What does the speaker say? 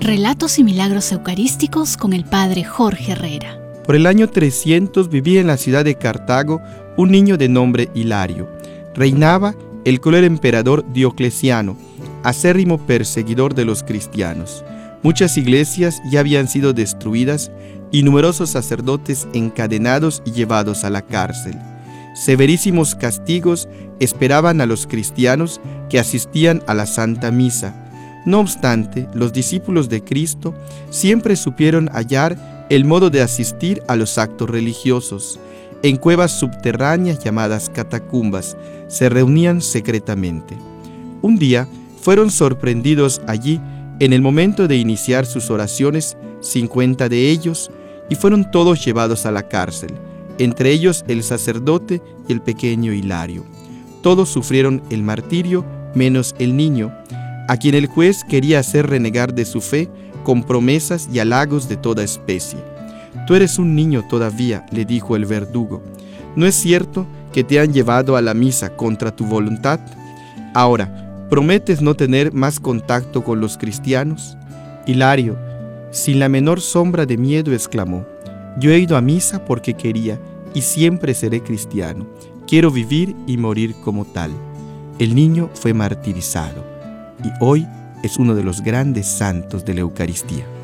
Relatos y milagros eucarísticos con el Padre Jorge Herrera. Por el año 300 vivía en la ciudad de Cartago un niño de nombre Hilario. Reinaba el cruel emperador Diocleciano, acérrimo perseguidor de los cristianos. Muchas iglesias ya habían sido destruidas y numerosos sacerdotes encadenados y llevados a la cárcel. Severísimos castigos esperaban a los cristianos que asistían a la Santa Misa. No obstante, los discípulos de Cristo siempre supieron hallar el modo de asistir a los actos religiosos. En cuevas subterráneas llamadas catacumbas se reunían secretamente. Un día fueron sorprendidos allí en el momento de iniciar sus oraciones 50 de ellos y fueron todos llevados a la cárcel, entre ellos el sacerdote y el pequeño Hilario. Todos sufrieron el martirio menos el niño, a quien el juez quería hacer renegar de su fe con promesas y halagos de toda especie. «Tú eres un niño todavía», le dijo el verdugo. «¿No es cierto que te han llevado a la misa contra tu voluntad? Ahora, ¿prometes no tener más contacto con los cristianos?» Hilario, sin la menor sombra de miedo, exclamó: «Yo he ido a misa porque quería y siempre seré cristiano. Quiero vivir y morir como tal». El niño fue martirizado y hoy es uno de los grandes santos de la Eucaristía.